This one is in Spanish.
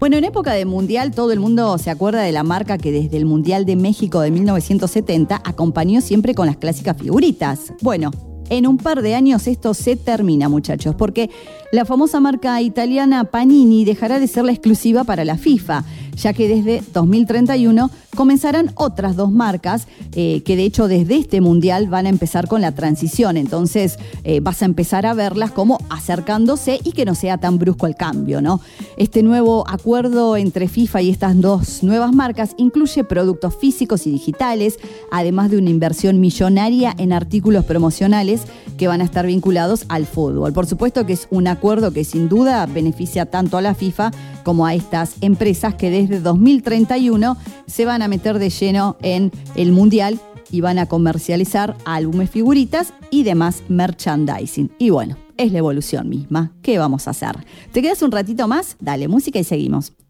Bueno, en época de Mundial todo el mundo se acuerda de la marca que desde el Mundial de México de 1970 acompañó siempre con las clásicas figuritas. Bueno, en un par de años esto se termina, muchachos, porque la famosa marca italiana Panini dejará de ser la exclusiva para la FIFA, ya que desde 2031 comenzarán otras dos marcas que de hecho desde este Mundial van a empezar con la transición. Entonces vas a empezar a verlas como acercándose y que no sea tan brusco el cambio, ¿no? Este nuevo acuerdo entre FIFA y estas dos nuevas marcas incluye productos físicos y digitales, además de una inversión millonaria en artículos promocionales que van a estar vinculados al fútbol. Por supuesto que es un acuerdo que sin duda beneficia tanto a la FIFA como a estas empresas que desde 2031 se van a meter de lleno en el Mundial y van a comercializar álbumes, figuritas y demás merchandising. Y bueno, es la evolución misma. ¿Qué vamos a hacer? ¿Te quedas un ratito más? Dale, música y seguimos.